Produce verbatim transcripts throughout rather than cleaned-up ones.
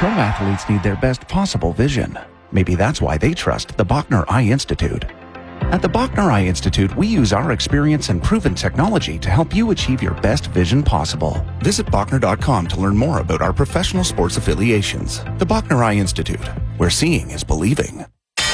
Pro athletes need their best possible vision. Maybe that's why they trust the Bachner Eye Institute. At the Bachner Eye Institute, we use our experience and proven technology to help you achieve your best vision possible. Visit Bachner dot com to learn more about our professional sports affiliations. The Bachner Eye Institute, where seeing is believing.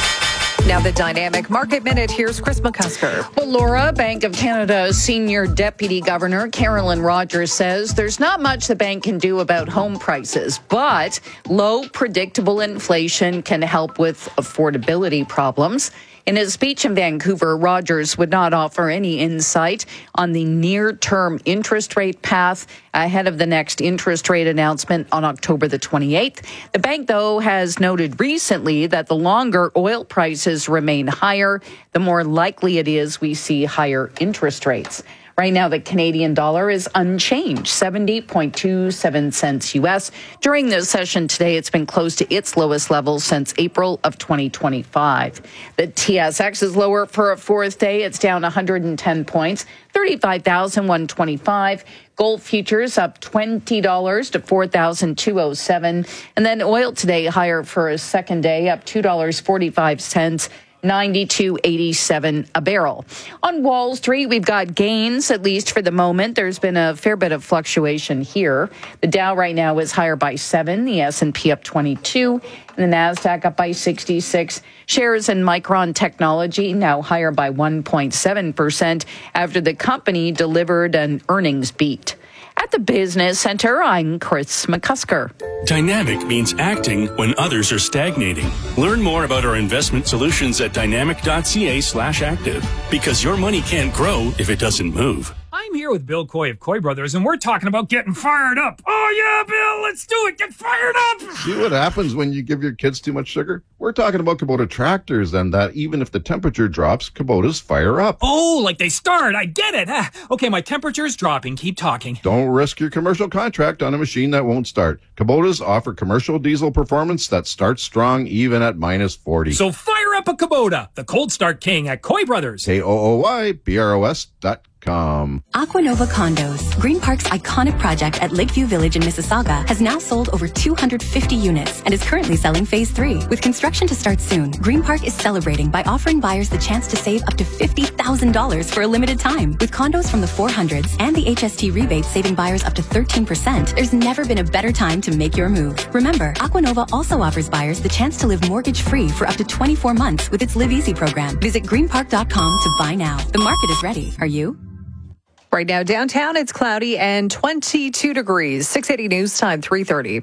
Now the Dynamic Market Minute. Here's Chris McCusker. Well, Laura, Bank of Canada's Senior Deputy Governor Carolyn Rogers says there's not much the bank can do about home prices, but low, predictable inflation can help with affordability problems. In his speech in Vancouver, Rogers would not offer any insight on the near-term interest rate path ahead of the next interest rate announcement on October the twenty-eighth. The bank, though, has noted recently that the longer oil prices remain higher, the more likely it is we see higher interest rates. Right now, the Canadian dollar is unchanged, seventy point two seven cents U S. During this session today, it's been close to its lowest level since April of twenty twenty-five. The T S X is lower for a fourth day. It's down one hundred ten points, thirty-five thousand one hundred twenty-five. Gold futures up twenty dollars to four thousand two hundred seven. And then oil today higher for a second day, up two dollars and forty-five cents. ninety-two eighty-seven a barrel. On Wall Street, we've got gains, at least for the moment. There's been a fair bit of fluctuation here. The Dow right now is higher by seven, the S and P up twenty-two, and the Nasdaq up by sixty-six. Shares in Micron Technology now higher by one point seven percent after the company delivered an earnings beat. At the Business Center, I'm Chris McCusker. Dynamic means acting when others are stagnating. Learn more about our investment solutions at dynamic.ca slash active, because your money can't grow if it doesn't move. I'm here with Bill Coy of Coy Brothers, and we're talking about getting fired up. Oh, yeah, Bill, let's do it. Get fired up. See what happens when you give your kids too much sugar? We're talking about Kubota tractors, and that even if the temperature drops, Kubotas fire up. Oh, like they start. I get it. Ah, okay, my temperature's dropping. Keep talking. Don't risk your commercial contract on a machine that won't start. Kubotas offer commercial diesel performance that starts strong even at minus forty. So fire up a Kubota, the cold start king at Coy Brothers. K O O Y B R O S dot com. Aquanova Condos, Green Park's iconic project at Lakeview Village in Mississauga, has now sold over two hundred fifty units and is currently selling phase three. With construction to start soon, Green Park is celebrating by offering buyers the chance to save up to fifty thousand dollars for a limited time. With condos from the four hundreds and the H S T rebates saving buyers up to thirteen percent, there's never been a better time to make your move. Remember, Aquanova also offers buyers the chance to live mortgage-free for up to twenty-four months with its Live Easy program. Visit green park dot com to buy now. The market is ready. Are you? Right now, downtown, it's cloudy and twenty-two degrees. six eighty News Time, three thirty.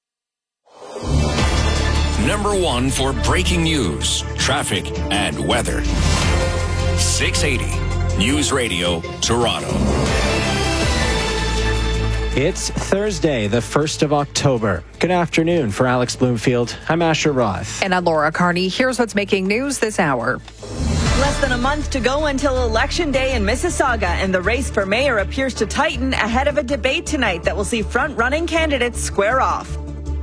Number one for breaking news, traffic, and weather. six eighty News Radio, Toronto. It's Thursday, the first of October. Good afternoon. For Alex Bloomfield, I'm Asher Roth. And I'm Laura Carney. Here's what's making news this hour. Less than a month to go until Election Day in Mississauga, and the race for mayor appears to tighten ahead of a debate tonight that will see front-running candidates square off.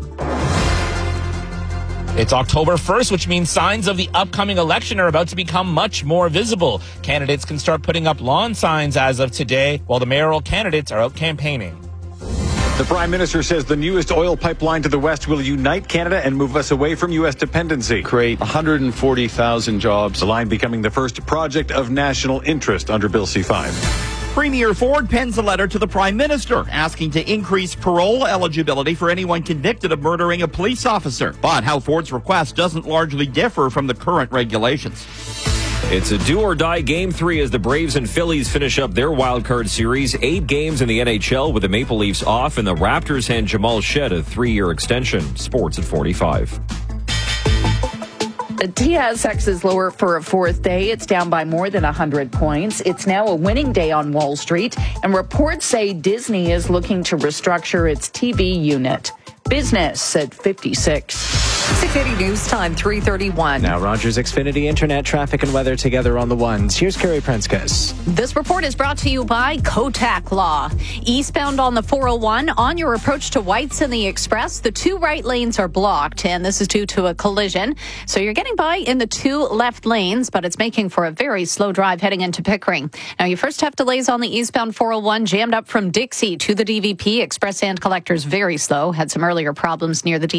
It's October first, which means signs of the upcoming election are about to become much more visible. Candidates can start putting up lawn signs as of today, while the mayoral candidates are out campaigning. The Prime Minister says the newest oil pipeline to the west will unite Canada and move us away from U S dependency. Create one hundred forty thousand jobs. The line becoming the first project of national interest under Bill C five. Premier Ford pens a letter to the Prime Minister asking to increase parole eligibility for anyone convicted of murdering a police officer. But how Ford's request doesn't largely differ from the current regulations. It's a do-or-die Game three as the Braves and Phillies finish up their wildcard series. Eight games in the N H L with the Maple Leafs off, and the Raptors hand Jamal Shed a three-year extension. Sports at forty-five. The T S X is lower for a fourth day. It's down by more than one hundred points. It's now a winning day on Wall Street, and reports say Disney is looking to restructure its T V unit. Business at fifty-six. six eighty News Time, three thirty-one. Now Rogers Xfinity Internet traffic and weather together on the ones. Here's Carrie Prenskus. This report is brought to you by Kotak Law. Eastbound on the four oh one, on your approach to Whites and the Express, the two right lanes are blocked, and this is due to a collision. So you're getting by in the two left lanes, but it's making for a very slow drive heading into Pickering. Now, you first have delays on the eastbound four oh one, jammed up from Dixie to the D V P. Express and collectors very slow. Had some earlier problems near the D V P.